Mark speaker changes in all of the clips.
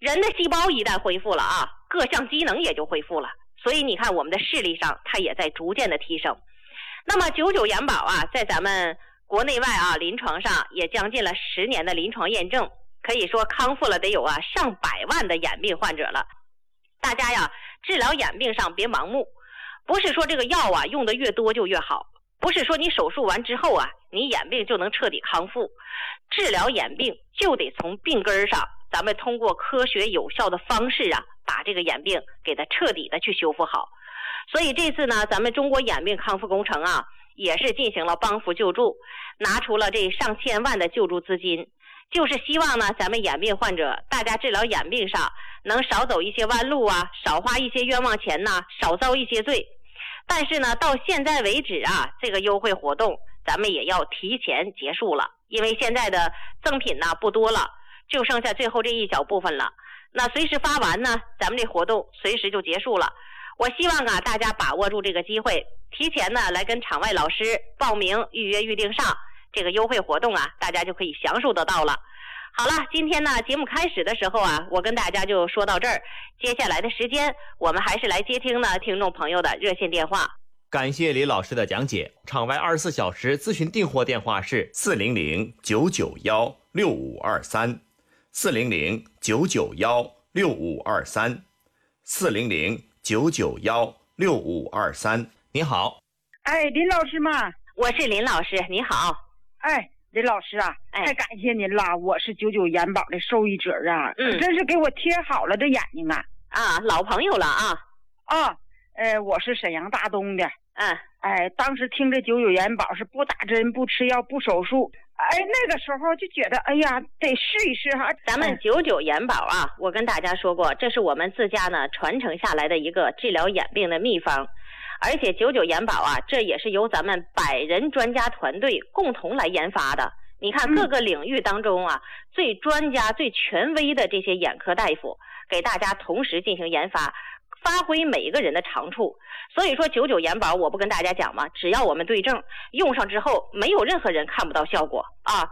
Speaker 1: 人的细胞一旦恢复了啊，各项机能也就恢复了，所以你看我们的视力上它也在逐渐的提升。那么99眼保啊，在咱们国内外啊临床上也将近了10年的临床验证，可以说康复了得有啊上百万的眼病患者了。大家呀，治疗眼病上别盲目，不是说这个药啊用的越多就越好，不是说你手术完之后啊，你眼病就能彻底康复。治疗眼病就得从病根上，咱们通过科学有效的方式啊，把这个眼病给它彻底的去修复好。所以这次呢，咱们中国眼病康复工程啊，也是进行了帮扶救助，拿出了这上千万的救助资金，就是希望呢，咱们眼病患者大家治疗眼病上能少走一些弯路啊，少花一些冤枉钱呐，少遭一些罪。但是呢，到现在为止啊，这个优惠活动咱们也要提前结束了，因为现在的赠品呢不多了，就剩下最后这一小部分了。那随时发完呢，咱们这活动随时就结束了。我希望啊，大家把握住这个机会，提前呢来跟场外老师报名预约预定上这个优惠活动啊，大家就可以享受得到了。好了，今天呢节目开始的时候啊，我跟大家就说到这儿，接下来的时间我们还是来接听呢听众朋友的热线电话。
Speaker 2: 感谢李老师的讲解。场外24小时咨询订货电话是400-991-6523 400-991-6523 400-991-6523。您好。
Speaker 3: 哎，林老师吗？
Speaker 1: 我是林老师，你好。
Speaker 3: 哎，林老师啊，太感谢您了，我是99眼保的受益者啊，真是给我贴好了这眼睛啊。
Speaker 1: 啊，老朋友了啊。
Speaker 3: 啊，我是沈阳大东的。哎，当时听这99眼保是不打针、不吃药、不手术，哎，那个时候就觉得，哎呀，得试一试哈。
Speaker 1: 咱们99眼保啊，我跟大家说过，这是我们自家呢传承下来的一个治疗眼病的秘方，而且99眼保啊，这也是由咱们100人专家团队共同来研发的。你看各个领域当中啊，最专家、最权威的这些眼科大夫，给大家同时进行研发，发挥每一个人的长处。所以说99眼保，我不跟大家讲吗？只要我们对症，用上之后没有任何人看不到效果啊。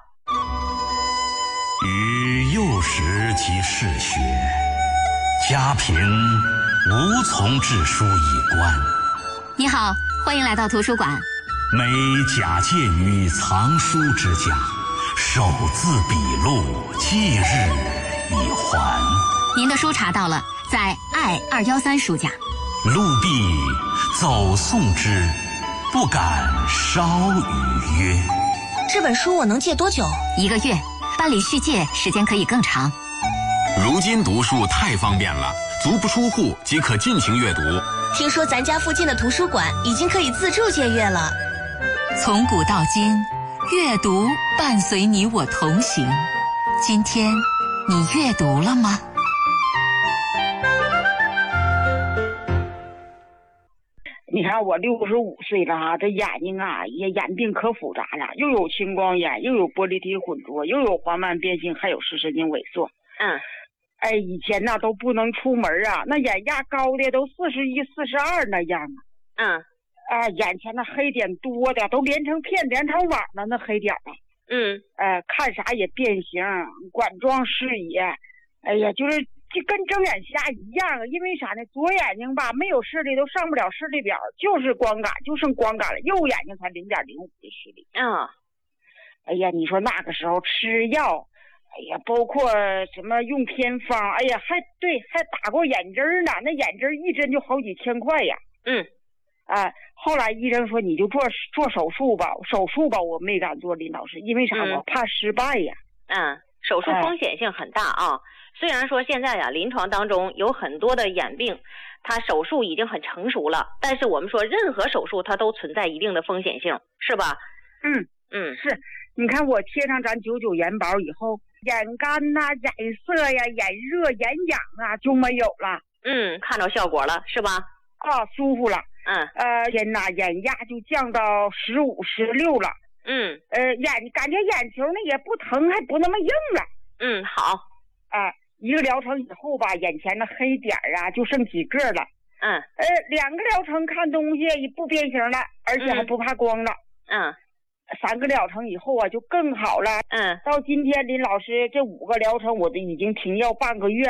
Speaker 4: 与幼时即嗜血，家贫无从治书以观。
Speaker 5: 你好，欢迎来到图书馆。
Speaker 4: 每假借于藏书之家，手字笔录，记日以还。
Speaker 5: 您的书查到了，在爱213书架。
Speaker 4: 路必走送之，不敢稍逾约。
Speaker 6: 这本书我能借多久
Speaker 5: ？1个月，办理续借时间可以更长。
Speaker 7: 如今读书太方便了，足不出户即可尽情阅读。
Speaker 6: 听说咱家附近的图书馆已经可以自助借阅了。
Speaker 5: 从古到今，阅读伴随你我同行。今天你阅读了吗？
Speaker 3: 你看我65岁了啊，这眼睛啊也眼病可复杂了，又有青光眼，又有玻璃体混浊，又有黄斑变性，还有视神经萎缩。哎，以前呢都不能出门啊，那眼压高的都41、42那样啊。眼前那黑点多的都连成片连成网了，那黑点啊。看啥也变形，管状视野。哎呀，就跟睁眼瞎一样，因为啥呢？左眼睛吧没有视力，都上不了视力表，就是光感，就剩光感了。右眼睛才0.05的视力。哎呀，你说那个时候吃药，哎呀，包括什么用偏方，哎呀，还打过眼针呢，那眼针一针就好几千块呀。后来医生说你就做手术吧，我没敢做，林老师，因为啥？我怕失败呀。
Speaker 1: 手术风险性很大啊。虽然说现在临床当中有很多的眼病，它手术已经很成熟了，但是我们说任何手术它都存在一定的风险性，是吧？
Speaker 3: 是。你看我贴上咱99眼保以后，眼干呐、眼涩呀、眼热、眼痒啊就没有了。
Speaker 1: 看到效果了，是吧？
Speaker 3: 舒服了。天呐，眼压就降到15、16了。感觉眼球呢也不疼，还不那么硬了。
Speaker 1: 好。
Speaker 3: 一个疗程以后吧，眼前的黑点啊就剩几个了。2个疗程看东西也不变形了，而且还不怕光了。3个疗程以后啊就更好了。到今天林老师这5个疗程我都已经停药半个月